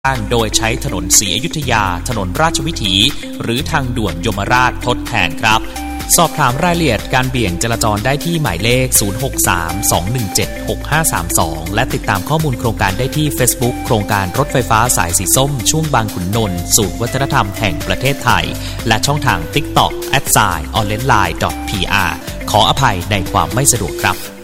โดยใช้ถนนศรีอยุธยาถนนราชวิถีหรือทางด่วนยมราชทดแทนครับสอบถามรายละเอียดการเบี่ยงจราจรได้ที่หมายเลข 063-217-6532 และติดตามข้อมูลโครงการได้ที่ Facebook โครงการรถไฟฟ้าสายสีส้มช่วงบางขุนนนท์ศูนย์วัฒนธรรมแห่งประเทศไทยและช่องทาง TikTok @orangeline.pr ขออภัยในความไม่สะดวกครับ